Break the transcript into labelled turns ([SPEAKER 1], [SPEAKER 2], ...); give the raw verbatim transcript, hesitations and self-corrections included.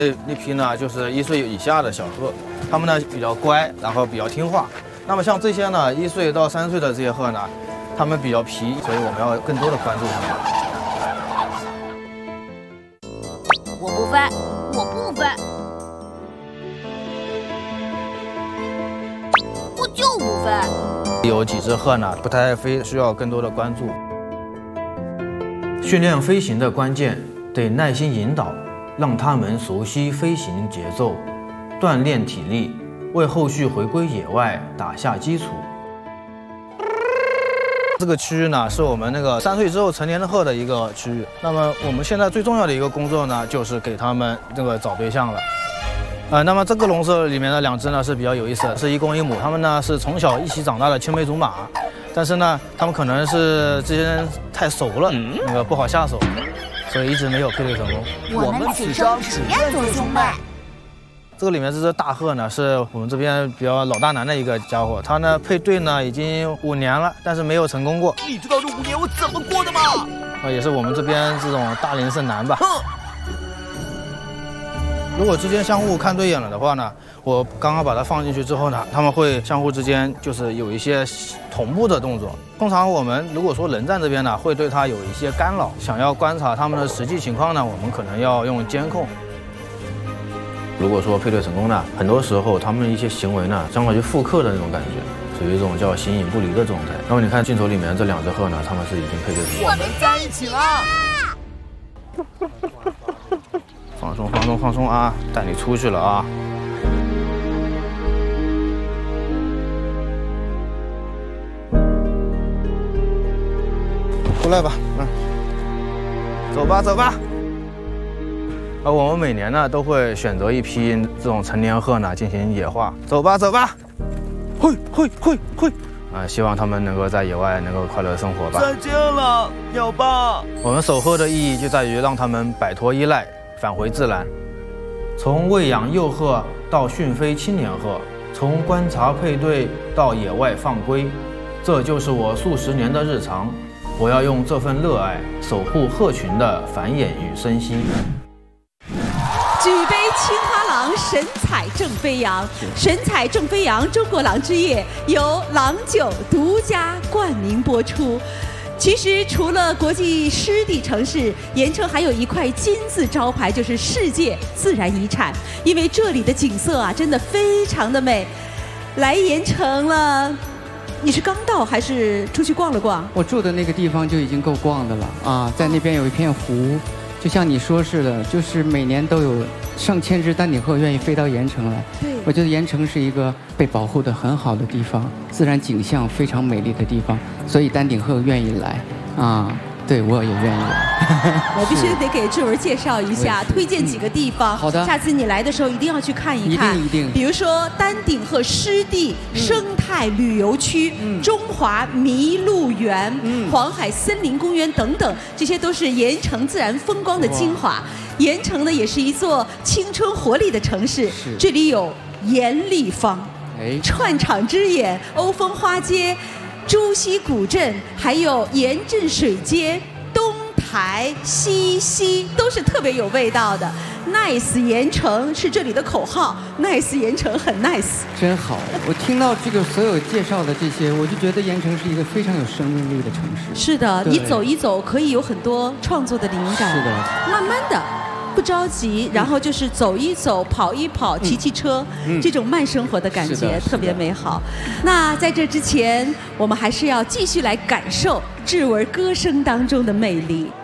[SPEAKER 1] 这一批呢，就是一岁以下的小鹤，它们呢比较乖，然后比较听话。那么像这些呢，一岁到三岁的这些鹤呢，它们比较皮，所以我们要更多的关注它们。
[SPEAKER 2] 我不飞，我不飞，我就不飞。
[SPEAKER 1] 有几只鹤呢不太爱飞，需要更多的关注。训练飞行的关键得耐心引导，让它们熟悉飞行节奏，锻炼体力，为后续回归野外打下基础。这个区域呢，是我们那个三岁之后成年的鹤的一个区域。那么我们现在最重要的一个工作呢，就是给它们这个找对象了。呃，那么这个笼舍里面的两只呢是比较有意思的，是一公一母，它们呢是从小一起长大的青梅竹马，但是呢，它们可能是这些人太熟了，那个不好下手，所以一直没有配对成功。
[SPEAKER 2] 我们此生只愿做兄妹。
[SPEAKER 1] 这个里面这只大鹤呢，是我们这边比较老大难的一个家伙，它呢配对呢已经五年了，但是没有成功过。
[SPEAKER 3] 你知道这五年我怎么过的吗？
[SPEAKER 1] 啊，也是我们这边这种大龄剩男吧。如果之间相互看对眼了的话呢，我刚刚把它放进去之后呢，他们会相互之间就是有一些同步的动作。通常我们如果说人站这边呢，会对它有一些干扰。想要观察它们的实际情况呢，我们可能要用监控。如果说配对成功呢，很多时候他们的一些行为呢，相当于复刻的那种感觉，属于一种叫形影不离的状态。那么你看镜头里面这两只鹤呢，它们是已经配对成功。
[SPEAKER 3] 我们在一起了。
[SPEAKER 1] 放松放松放松啊！带你出去了啊！过来吧，嗯，走吧走吧。而我们每年呢都会选择一批这种成年鹤呢进行野化。走吧走吧，会会会会啊！希望他们能够在野外能够快乐生活吧。
[SPEAKER 3] 再见了，鸟爸。
[SPEAKER 1] 我们守鹤的意义就在于让他们摆脱依赖，返回自然。从喂养幼鹤到驯飞青年鹤，从观察配对到野外放归，这就是我数十年的日常。我要用这份热爱守护鹤群的繁衍与生息。
[SPEAKER 4] 举杯青花郎，神采正飞扬，神采正飞扬，中国狼之夜由郎酒独家冠名播出。其实除了国际湿地城市，盐城还有一块金字招牌，就是世界自然遗产。因为这里的景色啊，真的非常的美。来盐城了，你是刚到还是出去逛了逛？
[SPEAKER 5] 我住的那个地方就已经够逛的了啊，在那边有一片湖，就像你说似的，就是每年都有上千只丹顶鹤愿意飞到盐城来。对，我觉得盐城是一个被保护的很好的地方，自然景象非常美丽的地方，所以丹顶鹤愿意来啊。对，我也愿意来。
[SPEAKER 4] 我必须得给志文介绍一下，推荐几个地方。好的，下次你来的时候一定要去看一看。
[SPEAKER 5] 一定一定。
[SPEAKER 4] 比如说丹顶鹤湿地生态旅游区、嗯、中华麋鹿园、嗯、黄海森林公园等等，这些都是盐城自然风光的精华。盐城呢，也是一座青春活力的城市，这里有盐立方、哎、串场之眼、欧风花街、朱溪古镇，还有盐镇水街、东台、西溪，都是特别有味道的。Nice 盐城是这里的口号 ，Nice 盐城很 nice，
[SPEAKER 5] 真好。我听到这个所有介绍的这些，我就觉得盐城是一个非常有生命力的城市。
[SPEAKER 4] 是的，你走一走，可以有很多创作的灵感。
[SPEAKER 5] 是的，
[SPEAKER 4] 慢慢的。不着急，然后就是走一走、跑一跑、骑骑车，嗯、这种慢生活的感觉特别美好。那在这之前，我们还是要继续来感受志文歌声当中的魅力。